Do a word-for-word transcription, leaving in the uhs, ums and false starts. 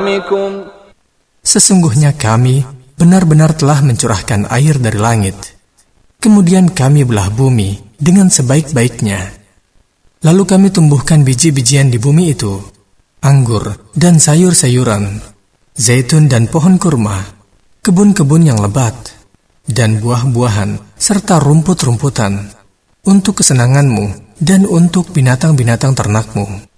أنعامكم. Sesungguhnya kami benar-benar telah mencurahkan air dari langit. Kemudian kami belah bumi dengan sebaik-baiknya. Lalu kami tumbuhkan biji-bijian di bumi itu, anggur dan sayur-sayuran, zaitun dan pohon kurma, kebun-kebun yang lebat, dan buah-buahan, serta rumput-rumputan, untuk kesenanganmu dan untuk binatang-binatang ternakmu.